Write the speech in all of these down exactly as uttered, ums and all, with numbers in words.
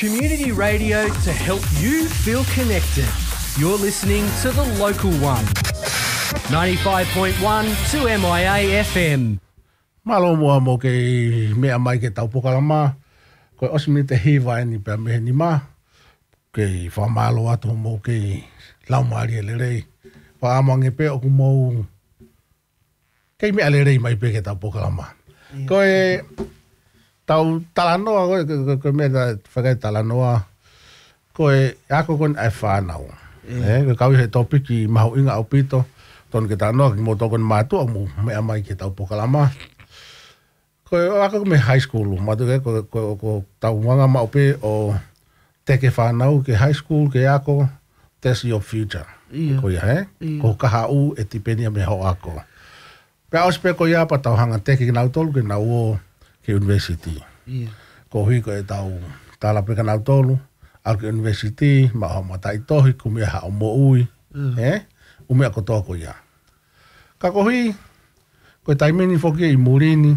Community radio to help you feel connected. You're listening to The Local One. ninety-five point one to M I A F M. Malo mua mo ke mea mai ke tau pokalama. Koe osimi te hiwa eni pia mehe ni ma. Ke whamalo atu mo ke laumari e lerei. Wa amange pe oku mou. Kei mea lerei mai pe ke tau pokalama. Koe tau talanoa koe koe mea ta whakai talanoa. Koe ako kon ai whanau. Eh, koe kau he topiki mahu inga au pito. Ton ke talanoa ki mo tokon mātua mo mea mai ke tau pokalama. Koe ako me high school, matu ke ko ko ko tau wanga mau pe o teke whanau ke high school ke ako, that's your future. Ia. Ko ia he, Ia. ko kaha u e tipenia me ho ako. Pe auspe ko ia pa tau hanga teke ki nau tolu ke nau o ke university. Ia. Ko hui ko e tau tala pe ka nau tolu, al ke university, ma ho matai tohi kumia ha o mo ui, he, umea ko toko ia. Ka ko hui, ko e taimini foki i murini,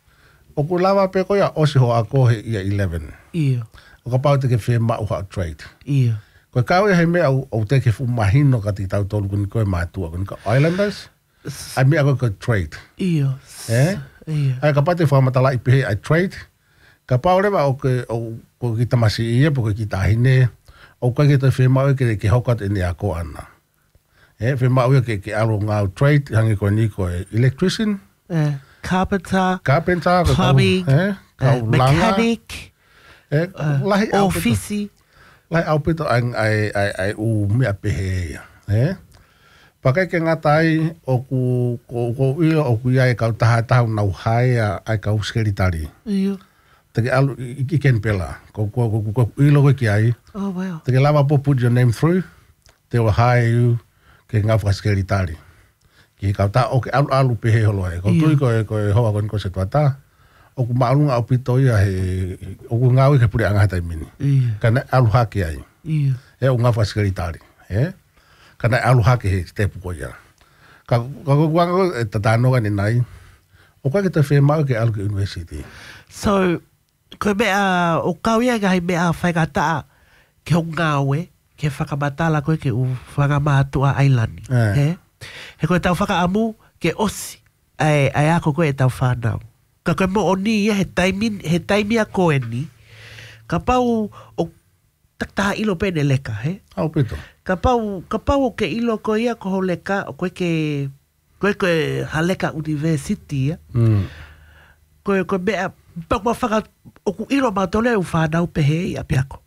o ku lava pe ko ia osi ho ako he ia eleven. Ia. O ka pau te ke whee mau ha trade. Ia. Koe kau e hei mea o, o te ke fu mahino ka ti tau tolu kuni koe mātua kuni ka Islanders. Ai mea koe koe trade. Ia. Eh? Ia. Ai ka pau te whamatala i pehe ai trade. Ka pau rewa o ke o ko ki tamasi ia po ke ki tahine. O koe ke te whee mau e ke ke hokat e ni ako ana. Eh? Whee mau e ke ke alo ngau trade hangi koe ni koe electrician. Uh, carpenter. Carpenter. ko kau, Plumbing. Eh? Kau Uh, langa. mechanic. Eh? Uh, Lahi au pito. office. Lai au pito ai ai ai ai u mea pehe ia. Eh? Pakai ke ngatai o ku ko ko ilo o ku ia e kau taha tahu nau hai a ai kau skeritari. Ia. Te ke alu i i ken pela. Ko ko ko ko ilo ko ki ai. Oh, wow. Te ke lava po put your name through. They will hire you ke ngau fa skeritari. Ki kau ta o ke alu alu pehe holo e. Ko Ia. tui ko e ko e hoa kon ko se tuata. O ku maalunga au pito ia he o ku ngau ke puri anga hatai mini. Ia. Kana alu haki ai. Ia. E o ngā whaskeritari. E? Kana alu hake he te puko ia. Ka ka kuanga e tatanoga ni nai. O ka ke te whee mau ke alu ke university. So, koe mea, o kauia ka hei mea whaikataa ke ho ngāwe, ke whakamatala koe ke u whakamātua ailani. Eh. He? He koe tau whakaamu ke osi, ai, ai ako koe e tau whanau. Ka koe mo o ni ia, he taimi, he taimi a koe ni, ka pau o taktaha ilo pene leka, he? Au pito. Ka pau, ka pau o ke ilo ko ia ko ho leka, o koe ke, koe koe haleka university, ia. Mm. Koe koe mea, pau ma whaka, o ku ilo ma tole u whanau pehe ia piako.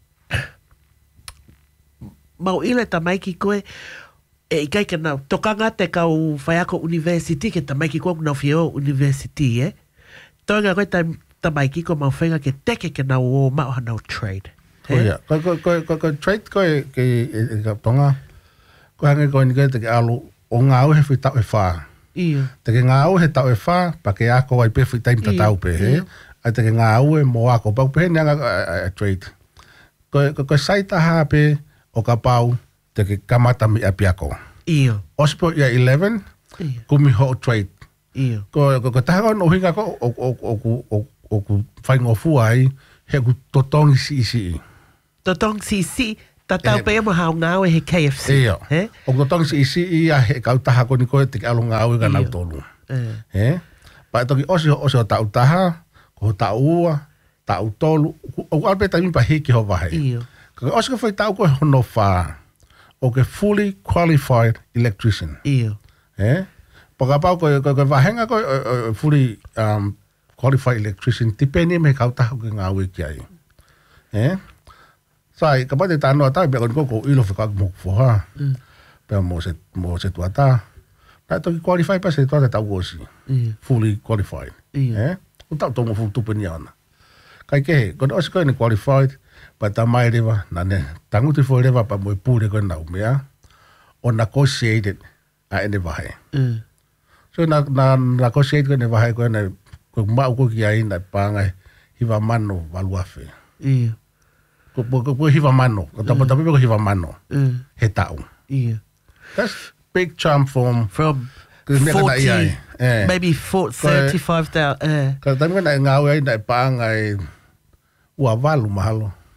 Mau ilo e tamaiki koe, e i kai ke nau, tokanga te kau whaiako university, ke tamaiki koe nau whio university, eh? Toinga koe tam, tamaiki ko mau whenga ke teke ke nau o mao hanau trade. Ko ia. Ko ko ko ko ko trade ko e ke e ka tonga. Ko hange ko ni ke te ke alu o ngau he whita e wha. Ia. Te ke ngau he tau e wha, pa ke ako ai pe whita imta Ia, tau pe he. ia. Ai te ke ngau e mo ako pau pe nyanga a trade. Ko ko ko saita ha pe o ka pau te ke kamata mi apiako. Ia. Ospo ia eleven, Ia. kumi ho trade. Ia. Ko ko ko taha no hinga ko o o o o o o ku whaingo fuai he ku totongi si si. Totong si si, tatau Eh, pe mo hao ngāwe he K F C. Ia. He? O ku totongi si si ia he kau taha ko ni ko te alo ngau ga nau Ia. tolu. Eh. He? Pa toki osi osi o tau taha, ko tau ua, tau tolu, o alpe tami pa hiki ho vahe. Ia. Ko osi ko fai tau ko hono fa. O ke fully qualified electrician. Ia. Eh? Paka pau ko ko ko vahenga ko uh, uh, fully um, qualified electrician tipeni me kau tahu ke ngau ki ai. Eh? Sai ka pate tano ata be ko ko ilo fa mo fo ha. Mm. Pe mo se mo se tuata. Na to qualify pa se tuata ta wosi. Ia. Fully qualified. Ia. Eh? O ta to mo fu tupeni ana. Kai ke ko os ko ni qualified pa ta mai reva na ne. Tangu te fo reva pa mo pure ko na umea. O negotiated a ene vahe. Mm. So na na na ko se ko ne vai ko na ko ma ko ki ai na panga hiva mano valuafe. Ia. Ko ko ko hiva mano, ko ta ta ko hiva mano. Mm. He tau. Ia. That's big charm from From Cause me kana forty, ia. Eh. maybe four, thirty-five thousand. Uh, Ka ta me na ngau ai na panga ai ua valu mahalo.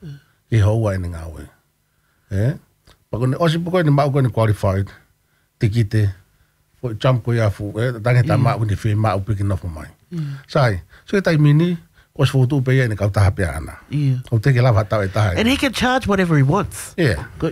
I hoa e ni ngawe. Eh? Pako ne osi poko ni mau ko ni qualified. Tikite. Fo jump ko ya fu. Eh? Tange ta mau ni fi mau piki no fo mai. Sai. So tai mini. Os foto pe ni kau taha pe ana. Yeah. O te ke lava tau e taha. And he can charge whatever he wants. Yeah. Good.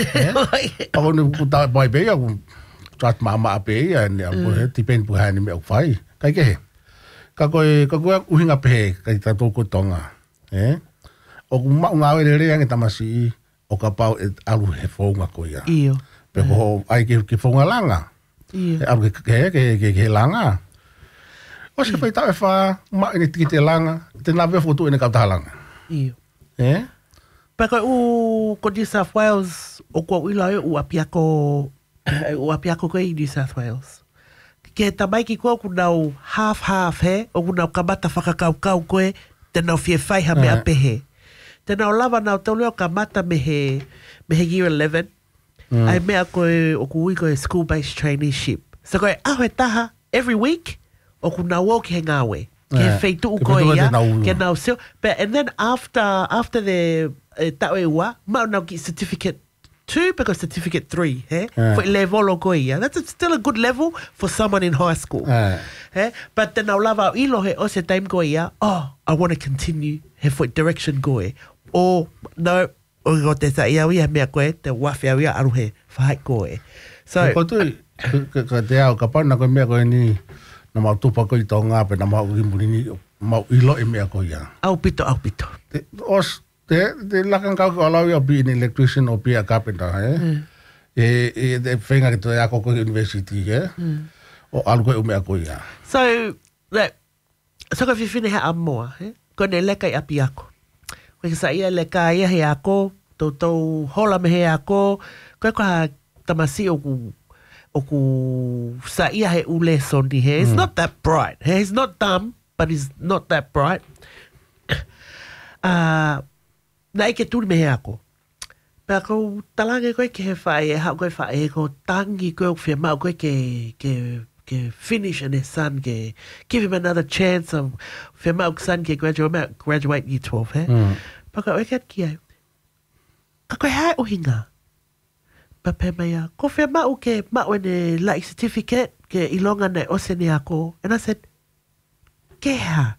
Pako ni ku ta bai pe ya ku chat mama pe ya ni ko he tipen pu ha ni me o fai. Kai ke he. Ka koe ka koe uhinga pe kai ta to ko tonga. Eh? O ku ma nga we re yang tamasi o ka pau e alu he fonga ko ya. Iyo. Pe ko ai ke ke fonga langa. Iyo. E alu ke ke ke ke langa. O se fai ta e fa ma ni tikite langa. Te na ve foto ene ka ta langa. Iyo. Eh? Pako u ko New South Wales o ko ila u apiako u apiako ko i New South Wales. Ke tamai ki ko ku nau half half he o ku nau kamata whakakau kau koe te nau fie whai ha mea pehe. Te nau lava nau tau leo kamata me he me he year eleven. Mm. Ai mea koe o ku ui koe school-based traineeship. So koe aho e taha every week o ku nau o ki he ngāwe. Ke Yeah. feitu u Ke koe feitu ia. te nau- Ke nau seo. But, and then after after the uh, tau e ua, mau nau ki certificate two because certificate three, eh? Yeah. For level o koe ia. That's a, still a good level for someone in high school. Eh. Eh? But then nau lava ilo he o se time koe ia, oh, I want to continue he foot direction koe. Or, no, o ko te sa ia wia mea koe, te wawhia wia aru he whahai koe. So, Ko tu ka te au ka pana ko mea ko ni na mau tupa ko i tau ngā pe na mau ki muri ni mau ilo e mea ko ia. au pito, au pito. Te, os, te, te lakan kau ko alau ia be an electrician o be a carpenter, eh? Mm. E, e, te whenga ki te ako ko university, eh? Mm. O alu ko e umea ko ia. So, like, so ka whiwhine he amoa, eh? Ko ne leka i api ako. Koe ka sa ia leka ia he ako, tau tau hola me he ako, koe ka tamasi o ku, o ku sa ia he ule soni he. It's not that bright. He. He's not dumb, but he's not that bright. Uh, na ike tūri me he ako. Pea kou talange koe ke he whae e hao koe whae e ko tangi koe o whia mau koe ke, ke, ke finish in his son, ke give him another chance of whia mau son ke graduate, graduate year twelve, he? Mm. Pa koe oe kat ki au. Ka koe hae o hinga. Pa pe mai a, ko whia mau ke mau ene like certificate ke ilonga nei ose ni ako. And I said, ke ha?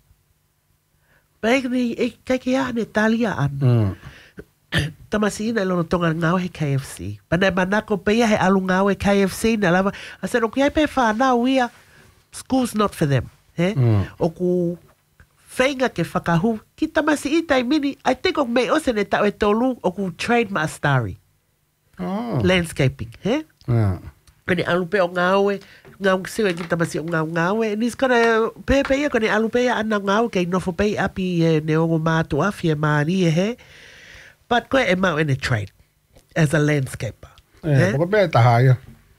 Pa e ni, e kai ke ha ne talia an. Mm. Tamasi ina lono tonga ngau he K F C. Pana manako peia he alu ngau he K F C na lava. I said, okay, pe whanau ia, school's not for them. He? Mm. O ku whainga ke whakahu, ki tamasi i tai mini, I think o mei ose ne tau e tolu, o ku trade maastari. Oh. Landscaping, he? Yeah. Kone alu pe o ngau e, ngau siwe ki tamasi o ngau ngau e, nis kone pe pe ia, kone alu pe ia ana ngau, kei nofo pe api e ne ongo mātu afi e maari e he. But koe e mau in a trade as a landscaper. Eh, ko pe taha ia.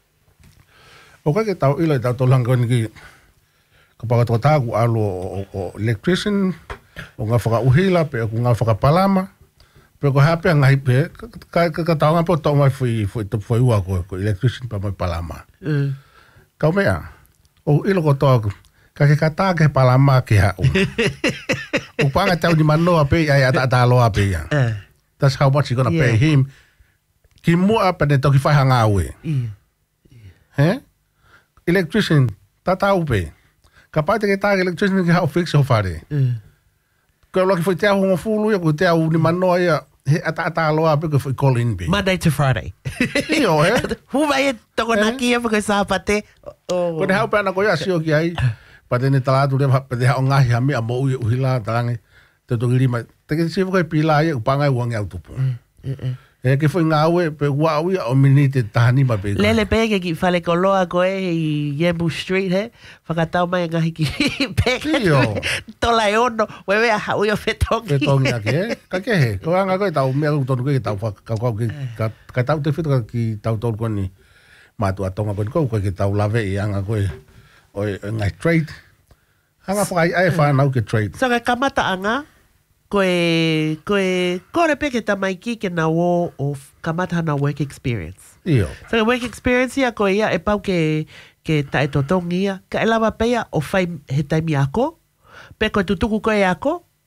O ka ke tau ilo i tau tolang ko ni ki ka paka tō tāku alu o, o, o electrician, o ngā whakauhila, pe o ngā whakapalama, pe ko hape a ngahi pe, ka, ka, ka tau ngā po tau mai fui, fui, fui ua ko, ko electrician pa mai palama. Mm. Kau mea, o ilo ko tōku, ka ke kata ke palama ke hau. O panga tau ni manoa pe, ai ata ata aloa pe ia. Uh, That's how much you're gonna Yeah. pay him. Ki mua pa ne toki whai hanga aue. yeah. He? Electrician, tata upe. Ka pai te ke tā electrician ki hao fix ho whare. Uh, Ko loki whai te au hongo fulu ia, ko te au ni manoa ia, he ata ata aloa pe ko whai call in pe. Monday to Friday. Iyo, he? Hu vai e toko naki e whaka sāpate. Oh. Ko ne hao pēna ko ia sio ki ai. Pa te ne talatu rea, pa te hao ngahi hami a mo ui uhila tarange. Te toki rima. Te ke si whai pila ia, upangai uangi au tupu. E ke whai ngā ue, pe ua ui a o mini te tahani ma pe. Lele pege ki whale ko loa koe i Yembu Street, he? Whakatau mai ngahi ki pege. Iyo. Tola e ono, wewe a hau i o whetongi. Ke tongi ake, he? Ka ke he? Ko anga koe tau mea tonu koe ki tau whakau kau ki, ka, ka tau te whitu ki tau tolu koe ni mātua tonga koe ni koe, koe ki tau lawe i anga koe, oi ngai trade. Anga whakai ai whanau ke trade. So ka kamata anga, koe, koe, kore peke tamai ki ke na o o kamata na work experience. Iyo. So ka work experience ia koe ia e pau ke, ke tae totongi ia, ka e lawa peia o whai he taimi ako, pe koe tutuku koe ako,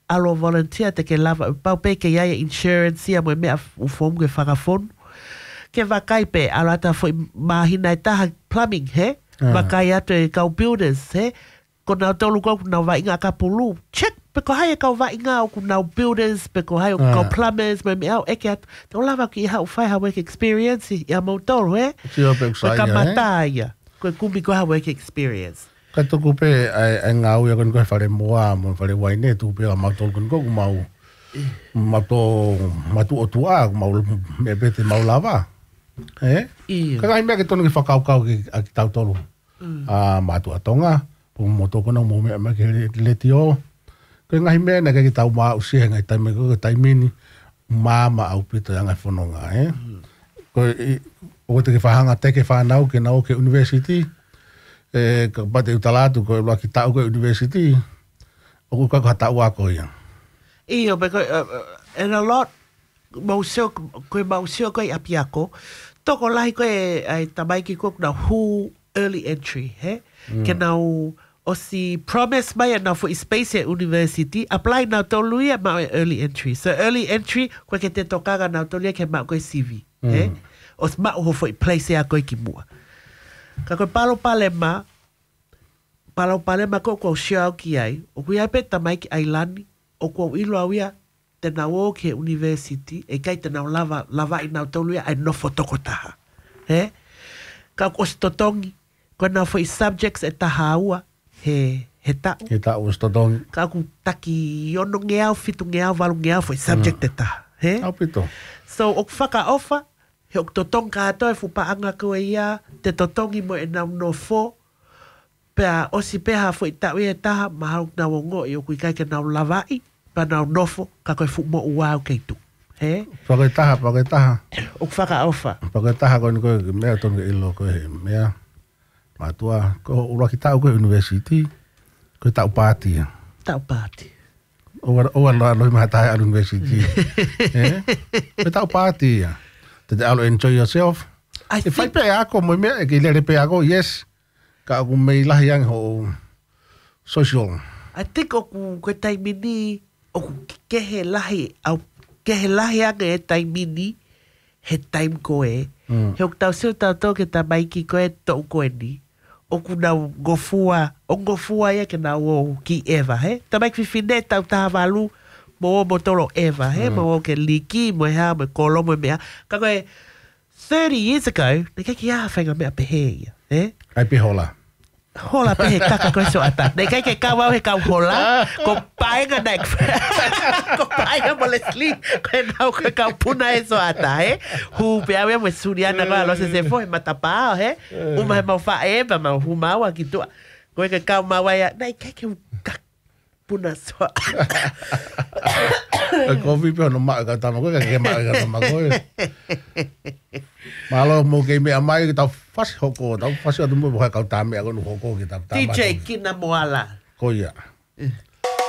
alo volunteer te ke lava pau pe ke ia insurance ia mo me u form ke whakafonu. Ke wakai pe alata foi mahina e taha plumbing, he? Uh. Wakai atu e kau builders, he? Ko nau tolu kau nau wa inga ka pulu. Check, pe ko hai e kau wa inga o ku nau builders, pe ko hai o uh. kau plumbers, me me au eke atu. Te olawa ki iha u whai ha work experience, ia mau tolu, he? Tio pe kusai, he? Ko ka mata ia. Ko kumi ko ha work experience. Ka tuku pe ai ngau ia kon ko whare moa, mo whare waine, tu pe a mau tolu kon ko mau. Mau to, matu o tua, mau me pete mau lava. Eh? Ia. Ka ngai mea ke tonu ki whakau-kau ki a ki tau tolu. Mm. A mātu a tonga. Po moto kona mo mea mea ke leti o. Ka ngai mea na ki tau maa usihe ngai taime ko ka taimini. Māma au pita ngai whanonga, eh? Mm. Ko o te ke whahanga te ke whanau ke nau ke university. Eh, ka pate utalatu ko loa ki tau ke university. O ku ka tau ako ia. Ia, but uh, and a lot mauseo koe mauseo koe api ako toko lahi koe ai tamai ki koe na who early entry he mm. ke nau o si promise mai na for space at university apply na toluia ma early entry so early entry koe ke te tokaga na toluia ke ma koe C V mm. he o ma o for place a koe ki mua ka koe palo pale ma palo pale ma koe koe share ki ai o koe ai pe tamai ki ai lani o koe ilo awia te nau o ke university, e kai te nau lava, lava i nau tauluia, ai nofo toko taha. He? Ka o stotongi, ko nau fo i subjects e taha aua, he, he tau. He tau o stotongi. Ka ku taki iono ngeau, fitu ngeau, valu ngeau, fo i subject mm. e taha. He? Au pito. So, o whaka ofa, he o totong ka atoe, fu paanga koe ia, te totongi mo e nau nofo, pea osi peha fo i tau e taha, mahau nau o ngo, i o kui kai ke nau lavai, pa nau nofo, ka koe fu mo uau kei tu. He? Whakaitaha, whakaitaha. O whaka ofa. Whakaitaha koe ni koe mea tonu ilo koe mea. Mātua, ko ura ki tau koe university, koe tau pātia. Tau pāti. Owa loa loi maha tahe al university. He? Koe tau pātia. Te te alo enjoy yourself. I e whai pe ako, mo mea, e ke lere pe ako, yes. Ka aku mei lahi ang ho social. I think o ku koe taimini, o ku kehe lahi, au kehe lahi anga e taimini, he taim koe. Mm. He o tau siu tau tau ke ta maiki koe tau koe ni. O ku nau ngofua, o ngofua ia ke nau o ki Eva, he? Ta maiki whiwhine tau taha walu, mo o mo tolo Eva, he? Mm. Mo o ke liki, mo e hea, mo e kolo, mo e mea. Ka koe, thirty years ago, ne keki a whainga mea pehe ia, he? Ai pihola. Hola pehe kaka koe so ata. Nei kai ke kawau he kau hola, ko paenga nek. Ko paenga mo le sli, koe nau koe kau puna e so ata, he? Hu pea wea mo suriana koe alo se se fo, he matapao, he? Uma he mau wha eba, mau hu maua ki tua. Koe ke kau maua ia, nei kai ke kak puna so. Ko vipi no maa ka tama koe, ka ke maa ka tama koe. Malo mo ke mea mai ki tau whasi hoko, tau whasi atu mo kai kau tāmea konu hoko ki tau tāmea. D J Kina Moala. Ko ia.